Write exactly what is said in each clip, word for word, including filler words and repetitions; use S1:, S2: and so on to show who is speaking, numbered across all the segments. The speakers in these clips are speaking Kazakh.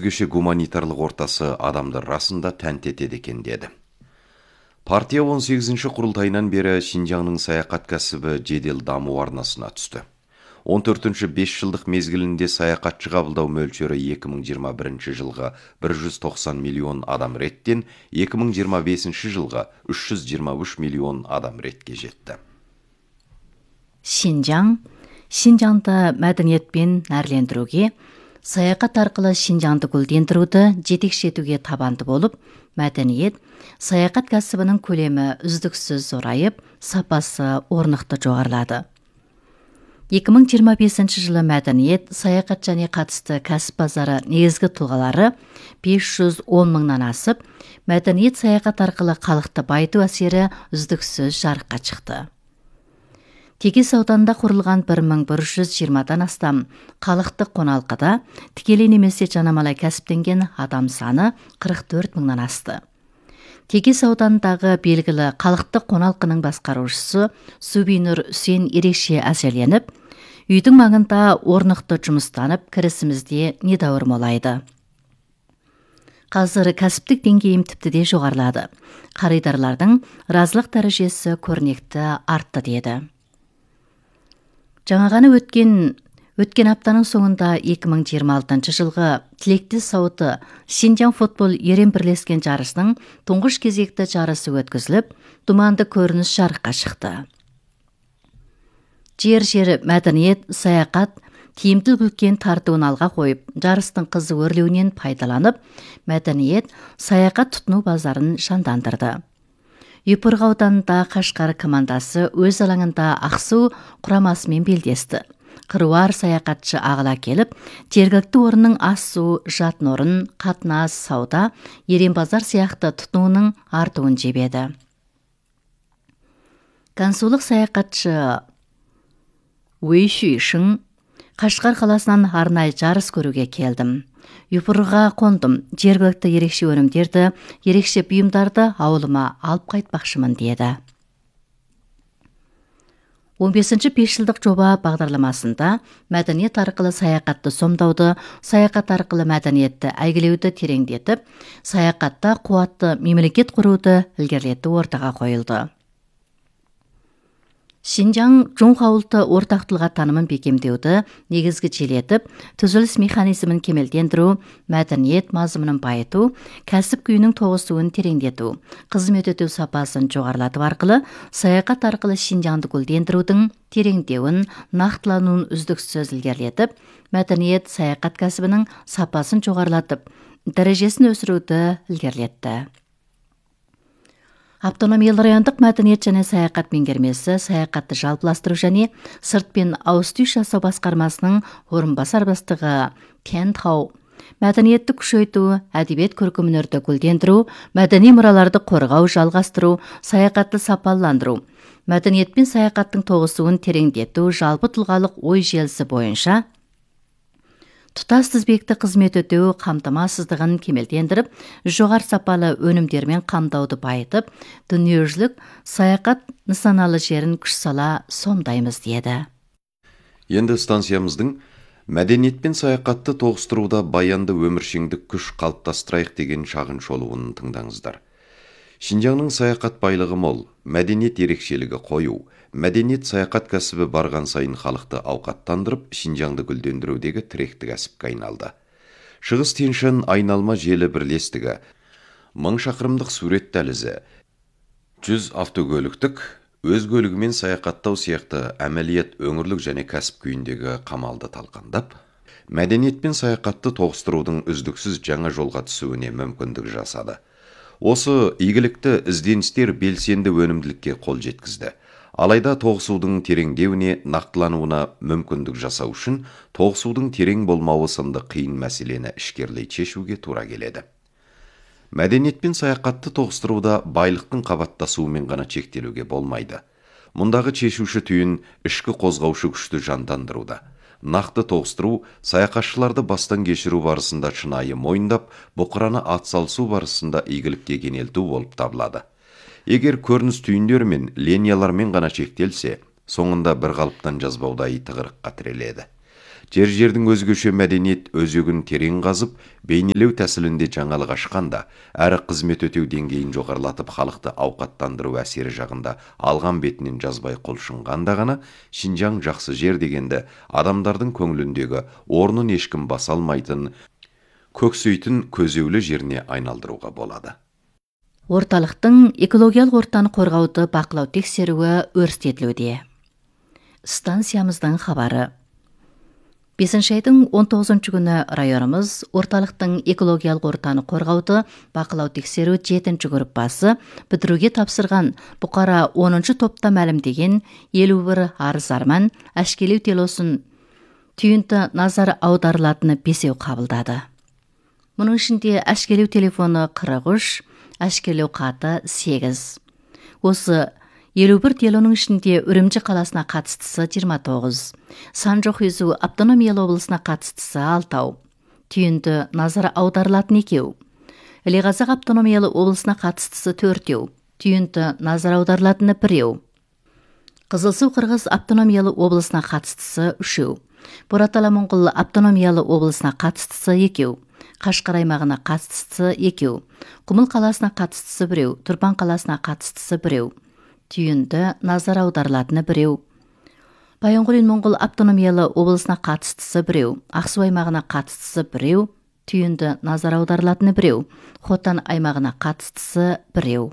S1: өзгеше гуманитарлық ортасы адамды расында тәнтетеді екен деді. Партия он сегізінші құрылтайынан бері Шинжаңның саяхат кәсібі жедел даму арнасына түсті. он төртінші бес жылдық мезгілінде саяхатшы қабылдау мөлшері екі мың жиырма бірінші жылға бір жүз тоқсан миллион адам реттен екі мың жиырма бесінші жылға үш жүз жиырма үш миллион адам ретке жетті.
S2: Шинжаң, Шинжаңды мәдениетпен нәрлендіруге, саяхат арқылы Шинжаңды гүлдендіруді жетекші етуге табанды болып, мәдениет, саяхат кәсібінің көлемі үздіксіз зорайып, сапасы орнықты жоғарылады. екі мың жиырма бесінші жылы мәдениет, саяхат және қатысты кәсіп базары негізгі тұлғалары бес жүз он мыңнан асып, мәдениет саяхат арқылы халықты байыту әсері үздіксіз жарыққа шықты. Текес ауданында құрылған бір мың бір жүз жиырмадан астам халықтық қоналқыда тікелей немесе жанамалай кәсіптенген адам саны қырық төрт мыңнан асты. Текес ауданындағы белгілі халықтық қоналқының басқарушысы Субинұр Үсен ерекше әсерленіп, үйдің маңында орнықты жұмыстанып, кірісімізде недәуір молайды. Қазір кәсіптік деңгейім тіпті де жоғарылады. Қаридарлардың разылық дәрежесі көрнекті артты деді. Жаңағаны өткен Өткен аптаның соңында екі мың жиырма алтыншы жылғы тілектес сауыты Шинжаң футбол ерен бірлескен жарысының тұңғыш кезекті жарысы өткізіліп, думанды көрініс жарыққа шықты. Жер-жер мәдениет, саяхат, тиімді үлкен тартуын алға қойып, жарыстың қызы өрлеуінен пайдаланып, мәдениет, саяхат тұтыну базарын жандандырды. Юпырға ауданында Қашқар командасы өз алаңында Ақсу құрамасымен белдесті. Қыруар саяхатшы ағыла келіп, жергілікті орынның ас-су, жатын орын, қатынас, сауда, ерен базар сияқты тұтынуының артуын жебеді. Консулық саяхатшы Уэй Шүйшің Қашқар қаласынан арнайы жарыс көруге келдім. Юпырға қондым, жергілікті ерекше өнімдерді, ерекше бұйымдарды ауылыма алып қайтпақшымын деді. он бесінші бесжылдық жоба бағдарламасында мәдениет арқылы саяхатты сомдауды, саяхат арқылы мәдениетті әйгілеуді тереңдетіп, саяхатта қуатты мемлекет құруды ілгерілету ортаға қойылды. Шинжаң жоңға ұлты ортақ тұлға танымын бекемдеуді негізгі желетіп, түзіліс механизмін кемелдендіру, мәдениет мазмұнын байыту, кәсіп күйінің тоғысуын тереңдету, қызмет өтеу сапасын жоғарылату арқылы, саяхат арқылы Шинжаңды гүлдендірудің тереңдеуін, нақтылануын үздіксіз ілгерілетіп, мәдениет саяхат кәсібінің сапасын жоғарылатып, дәрежесін өсіруді ілгерілетті. Автономиялы райондық мәдениет және саяхат меңгермесі саяхатты жалпыластыру және сыртпен ауыз-түйіс жасау басқармасының орынбасар бастығы Кен Тау, мәдениетті күшейту, әдебиет көркемөнерді гүлдендіру, мәдени мұраларды қорғау, жалғастыру, саяхатты сапаландыру, мәдениет пен саяхаттың тоғысуын тереңдету, жалпы тұлғалық ой желісі бойынша тұтас тізбекті қызмет өтеу қамтамасыздығын кемелдендіріп, жоғары сапалы өнімдермен қамдауды байытып, дүниежүзілік саяхат нысаналы жерін күш сала сомдаймыз деді.
S1: Енді станциямыздың мәдениет пен саяхатты тоғыстыруда баянды өміршеңдік күш қалыптастырайық деген шағын шолуын тыңдаңыздар. Шинжаңның саяхат байлығы мол, мәдениет ерекшелігі қою, мәдениет саяхат кәсібі барған сайын халықты ауқаттандырып, Шинжаңды гүлдендірудегі тіректі кәсіпке айналды. Шығыс Тянь-Шань айналма желі бірлестігі, мың шақырымдық сурет дәлізі, жүз автокөліктік, өз көлігімен саяхаттау сияқты әмәлиет өңірлік және кәсіп күйіндегі қамалды талқандап, мәдениет пен саяхатты тоғыстырудың үздіксіз жаңа жолға түсуіне мүмкіндік жасады. Осы игілікті ізденістер белсенді өнімділікке қол жеткізді. Алайда тоғысудың тереңдеуіне, нақтылануына мүмкіндік жасау үшін тоғысудың терең болмауы сынды қиын мәселені ішкерлей шешуге тура келеді. Мәдениет пен саяхатты тоғыстыруда байлықтың қабаттасуымен ғана шектелуге болмайды. Мұндағы шешуші түйін ішкі қозғаушы күшті жандандыруда. Нақты тоғыстыру саяхатшыларды бастан кешіру барысында шынайы мойындап, бұқыраны атсалысу барысында игілікке кенелту болып табылады. Егер көрініс түйіндер мен линиялармен ғана шектелсе, соңында бір қалыптан жазбаудай тығырыққа тіреледі. Жер-жердің өзгөчө мәдениет өзөгүн терең казып, бейнелеу тәсілінде жаңалық ашқанда, әрі қызмет өтеу деңгейін жоғарылатып халықты ауқаттандыру әсері жағында алған бетінен жазбай құлшынғанда ғана, Шинжаң жақсы жер дегенді адамдардың көңіліндегі орнын ешкім баса алмайтын, көксейтін көзеулі жеріне айналдыруға болады.
S2: Орталықтың экологиялық ортаны қорғауды бақылау тексеруі өрістетілуде. Станциямыздың хабары. бесінші айдың он тоғызыншы күні районымыз орталықтың экологиялық ортаны қорғауды бақылау тексеру жетінші группасы бітіруге тапсырған бұқара оныншы топта мәлімдеген елу бір арыз арман әшкелеу телосын түйінті назар аударылатыны бесеу қабылдады. Мұның ішінде әшкелеу телефоны қырық үш, әшкелеу хаты сегіз. Осы елу бір телоның ішінде Үрімжі қаласына қатыстысы жиырма тоғыз, Санжохизу автономиялы облысына қатыстысы алтау, түйінді назар аударылатын екеу. Ілеғазақ автономиялы облысына қатыстысы төртеу, түйінді назар аударылатыны біреу. Қызылсу Қырғыз автономиялы облысына қатыстысы үшеу. Боратала Моңғол автономиялы облысына қатыстысы екеу. Қашқар аймағына қатыстысы екеу. Құмыл қаласына қатыстысы біреу, Тұрпан қаласына қатыстысы біреу. Түйінді назар аударылатыны біреу. Байонғолин Моңғол автономиялы облысына қатыстысы біреу, Ақсу аймағына қатыстысы біреу, түйінді назар аударылатыны біреу, Хотан аймағына қатыстысы біреу.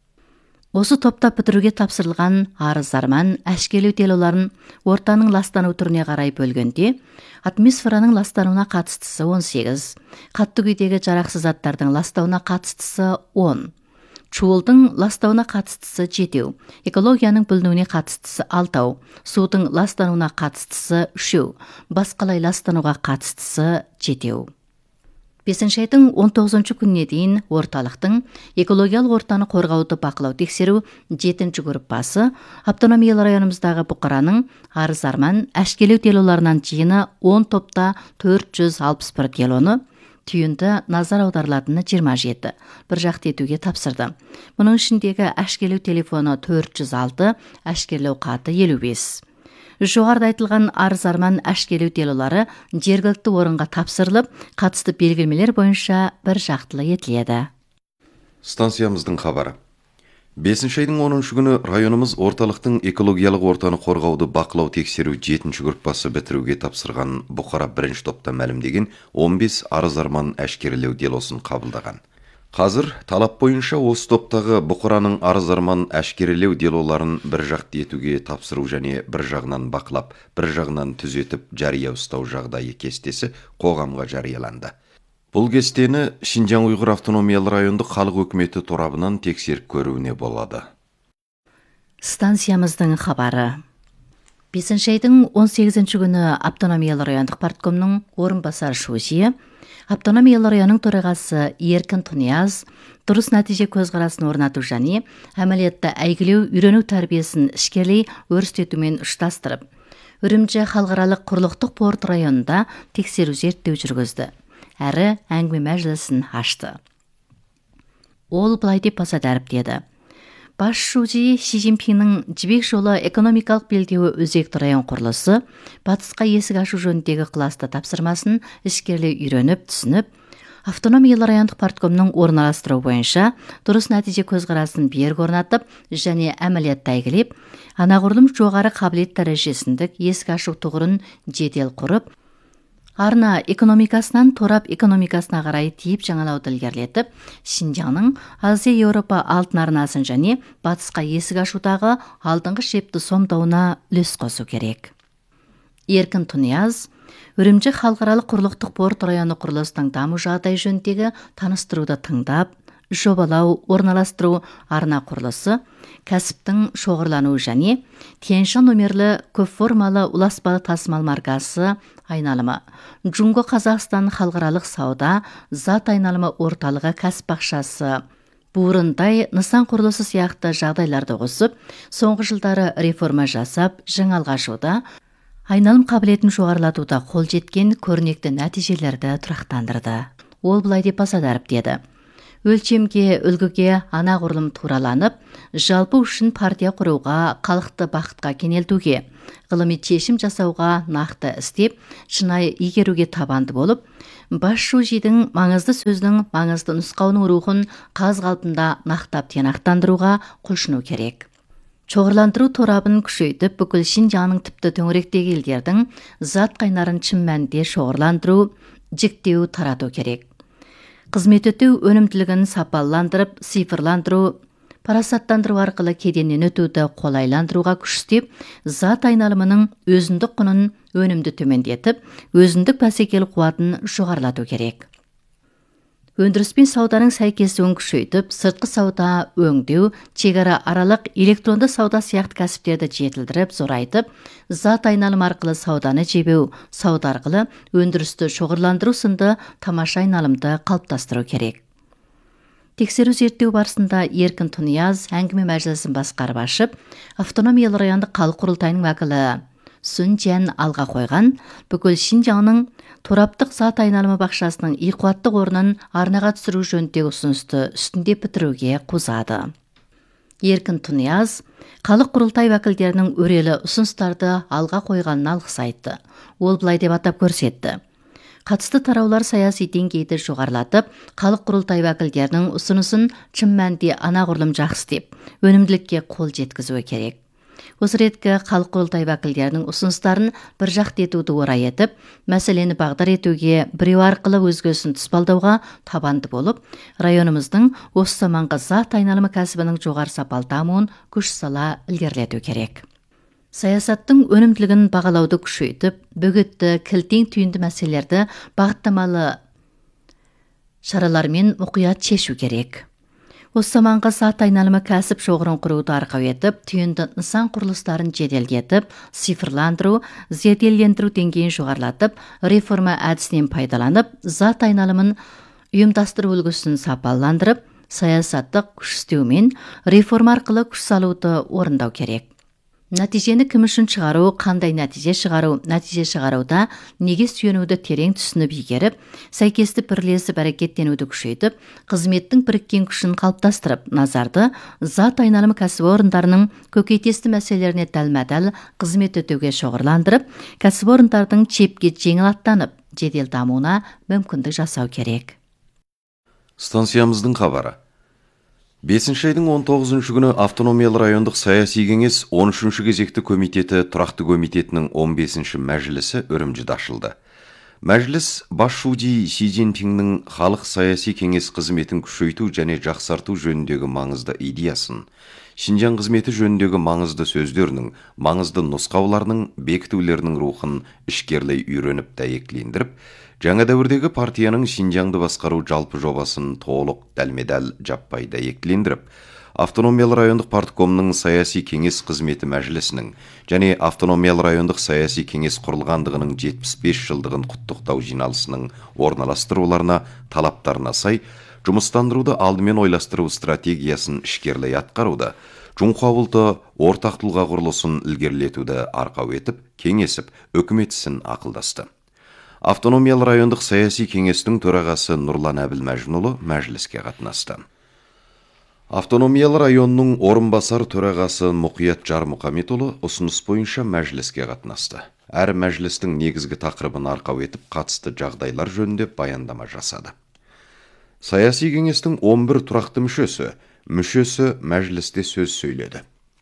S2: Осы топта бітіруге тапсырылған арыз арман әшкелеу телоларын ортаның ластану түріне қарай бөлгенде, атмосфераның ластануына қатыстысы он сегіз, қатты күйдегі жарақсыз заттардың ластауына қатыстысы он, Чуылдың ластауына қатыстысы жетеу, экологияның бүлінуіне қатыстысы алтау, судың ластануына қатыстысы үшеу, басқалай ластануға қатыстысы жетеу. бесінші айдың он тоғызыншы күніне дейін орталықтың экологиялық ортаны қорғауды бақылау тексеру жетінші группасы автономиялы районымыздағы бұқараның арыз арман әшкелеу телоларынан жиыны он топта төрт жүз алпыс бір телоны, түйінді назар аударылатыны жиырма жеті, бір жақты етуге тапсырды. Мұның ішіндегі әшкелеу телефоны төрт жүз алты, әшкелеу хаты елу бес. Жоғарыда айтылған арыз арман әшкелеу телолары жергілікті орынға тапсырылып, қатысты белгілемелер бойынша бір жақтылы етіледі.
S1: Станциямыздың хабары. бесінші айдың оныншы күні районымыз орталықтың экологиялық ортаны қорғауды бақылау тексеру жетінші группасы бітіруге тапсырған бұқара бірінші топта мәлімдеген он бес арыз арман әшкерелеу делосын қабылдаған. Қазір талап бойынша осы топтағы бұқараның арыз арман әшкерелеу делоларын бір жақты етуге тапсыру және бір жағынан бақылап, бір жағынан түзетіп жария ұстау жағдайы кестесі қоғамға жарияланды. Бұл кестені Шинжаң Уйғыр автономиялы райондық халық өкіметі торабынан тексеріп көруіне болады.
S2: Станциямыздың хабары. бесінші айдың он сегізінші күні автономиялы райондық парткомның орынбасар шусие, автономиялы районның төрағасы Еркін Тұнияз дұрыс нәтиже көзқарасын орнату және әмәлиятта әйгілеу үйрену тәрбиесін ішкерлей өрістетумен ұштастырып, Үрімжі халықаралық құрлықтық порт районында тексеру зерттеу жүргізді. Әрі әңгіме мәжілісін ашты. Ол былай деп баса дәріптеді. Бас шужи Ши Цзиньпиннің жібек жолы экономикалық белдеуі өзекті район құрылысы, батысқа есік ашу жөніндегі класты тапсырмасын ішкерлей үйреніп, түсініп, автономиялы райондық парткомның орналастыру бойынша дұрыс нәтиже көзқарасын берік орнатып және әмәлиятта әйгілеп, анағұрлым жоғары қабілет дәрежесіндік есік ашу тұғырын жедел құрып, арна экономикасынан торап экономикасына қарай тиіп жаңалауды ілгерілетіп, Шинжаңның Азия Еуропа алтын арнасын және батысқа есік ашудағы алдыңғы шепті сомдауына үлес қосу керек. Еркін Тұнияз, Үрімжі халықаралық құрлықтық порт районы құрылысының даму жағдай жөніндегі таныстыруды тыңдап, жобалау, орналастыру, арна құрылысы, кәсіптің шоғырлануы және Тянь-Шань нөмірлі көпформалы ұласпалы тасымал маркасы айналымы, Джунго Қазақстан халықаралық сауда, зат айналымы орталығы кәсіп бақшасы, Бұрындай нысан құрылысы сияқты жағдайларды қосып, соңғы жылдары реформа жасап, жаңалық ашуда, айналым қабілетін жоғарылатуда қол жеткен көрнекті нәтижелерді тұрақтандырды. Ол былай деп баса дәріптеді. өлчемге, үлгіге анағұрлым тураланып, жалпы үшін партия құруға, халықты бақытқа кенелтуге, ғылыми шешім жасауға нақты істеп, шынайы игеруге табанды болып, бас шужидің маңызды сөздің маңызды нұсқауының рухын қаз қалпында нақтап тиянақтандыруға құлшыну керек. Чоғырландыру торабын күшейтіп, бүкіл Шинжаңның тіпті төңіректегі елдердің зат қайнарын шын мәнінде шоғырландыру, жіктеу, тарату керек. Қызмет өтеу өнімділігін сапаландырып, цифрландыру, парасаттандыру арқылы кеденнен өтуді қолайландыруға күш істеп, зат айналымының өзіндік құнын өнімді төмендетіп, өзіндік бәсекелік қуатын жоғарылату керек. Өндіріс пен сауданың сәйкестігін күшейтіп, сыртқы сауда, өңдеу, шекара аралық электронды сауда сияқты кәсіптерді жетілдіріп, зорайтып, зат айналым арқылы сауданы жебеу, сауда арқылы өндірісті шоғырландыру сынды тамаша айналымды қалыптастыру керек. Тексеру зерттеу барысында Еркін Тұнияз әңгіме мәжілісін басқарып ашып, автономиялы райондық халық құрылтайының уәкілі Сүн Жан алға қойған, бүкіл Шинжаңның тораптық зат айналымы бақшасының иқуаттық орнын арнаға түсіру жөніндегі ұсынысты үстінде бітіруге қозғады. Еркін Тұнияз халық құрылтай уәкілдерінің өрелі ұсыныстарды алға қойғанына алғыс айтты. Ол былай деп атап көрсетті: қатысты тараулар саяси деңгейді жоғарылатып, халық құрылтай уәкілдерінің ұсынысын шын мәнінде анағұрлым жақсы деп, өнімділікке қол жеткізуі керек. Осы реткі халық құрылтай уәкілдерінің ұсыныстарын бір жақты етуді орай етіп, мәселені бағдар етуге, біреу арқылы өзгесін тұспалдауға табанды болып, районымыздың осы заманғы зат айналымы кәсібінің жоғары сапалы дамуын күш сала ілгерілету керек. Саясаттың өнімділігін бағалауды күшейтіп, бөгетті, кілтең түйінді мәселелерді бағыттамалы шаралармен мұқият шешу керек. Осы заманғы зат айналымы кәсіп шоғырын құруды арқау етіп, түйінді нысан құрылыстарын жеделдетіп, цифрландыру, зерделендіру деңгейін жоғарылатып, реформа әдісінен пайдаланып, зат айналымын ұйымдастыру үлгісін сапаландырып, саясаттық күш істеумен реформа арқылы күш салуды орындау керек. Нәтижені кім үшін шығару, қандай нәтиже шығару, нәтиже шығаруда неге сүйенуді терең түсініп игеріп, сәйкесті бірлесіп әрекеттенуді күшейтіп, қызметтің біріккен күшін қалыптастырып, назарды зат айналымы кәсіпорындарының көкейтесті мәселелеріне дәлме-дәл қызмет өтеуге шоғырландырып, кәсіпорындардың чепке жеңіл аттанып, жедел дамуына мүмкіндік жасау керек.
S1: Станциямыздың хабары. бесінші айдың он тоғызыншы күні автономиялы райондық саяси кеңес он үшінші кезекті комитеті тұрақты комитетінің он бесінші мәжілісі Үрімжіде ашылды. Мәжіліс бас шуди Си Цзиньпиннің халық саяси кеңес қызметін күшейту және жақсарту жөніндегі маңызды идеясын, Шинжаң қызметі жөніндегі маңызды сөздерінің, маңызды нұсқауларының, бекітулерінің рухын ішкерлей үйреніп дәйектілендіріп, жаңа дәуірдегі партияның Шинжаңды басқару жалпы жобасын толық дәлме-дәл жаппай дәйектілендіріп, автономиялы райондық парткомның саяси кеңес қызметі мәжілісінің және автономиялы райондық саяси кеңес құрылғандығының жетпіс бес жылдығын құттықтау жиналысының орналастыруларына, талаптарына сай, жұмыстандыруды алдымен ойластыру стратегиясын ішкерлей атқаруды, Чунхуавулты ортақ тұлға құрылысын ілгерілетуді арқау етіп, кеңесіп, үкімет ісін ақылдасты. Автономиялы райондық саяси кеңестің төрағасы Нұрлан Әбіл Мәжінұлы мәжіліске қатынасты. Автономиялы районның орынбасар төрағасы Мұқият Жармұқаметұлы ұсыныс бойынша мәжіліске қатынасты. Әр мәжілістің негізгі тақырыбын арқау етіп, қатысты жағдайлар жөнінде баяндама жасады. Саяси кеңестің он бір тұрақты мүшесі, мүшесі мәжілісте сөз сөйледі.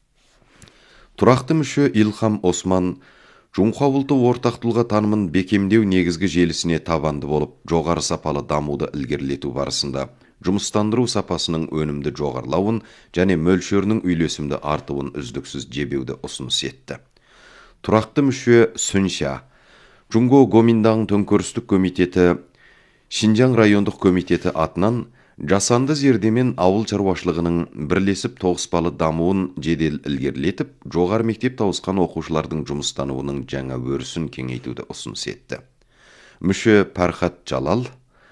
S1: Тұрақты мүше Илхам Осман Чунхуавулты ортақ тұлға танымын бекемдеу негізгі желісіне табанды болып, жоғары сапалы дамуды ілгерілету барысында жұмыстандыру сапасының өнімді жоғарылауын және мөлшерінің үйлесімді артуын үздіксіз жебеуді ұсыныс етті. Тұрақты мүше Сүнша Джунго Гоминдаң төңкерістік комитеті Шинжаң райондық комитеті атынан жасанды зердемен ауыл шаруашылығының бірлесіп тоғыспалы дамуын жедел ілгерілетіп, жоғары мектеп тауысқан оқушылардың жұмыстануының жаңа өрісін кеңейтуді ұсыныс етті. Мүше Пархат Жалал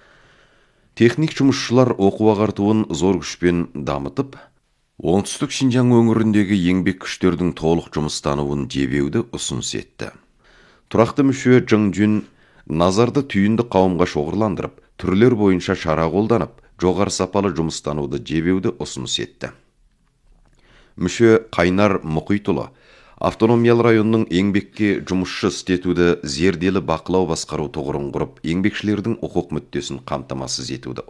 S1: техник жұмысшылар оқу ағартуын зор күшпен дамытып, оңтүстік Шинжаң өңіріндегі еңбек күштердің толық жұмыстануын жебеуді ұсыныс етті. Тұрақты мүше Жың Жүн назарды түйінді қауымға шоғырландырып, түрлер бойынша шара қолданып, жоғары сапалы жұмыстануды жебеуді ұсыныс етті. Мүше Қайнар Мұқитұлы автономиялы районның еңбекке жұмысшы істетуді зерделі бақылау басқару тұғырын құрып, еңбекшілердің құқық мүддесін қамтамасыз етуді